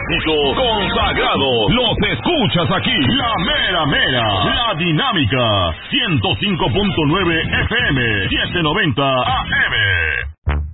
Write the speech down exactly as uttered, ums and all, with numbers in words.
éxito consagrado. Los escuchas aquí. La mera mera. La dinámica. ciento cinco punto nueve F M. setecientos noventa A M.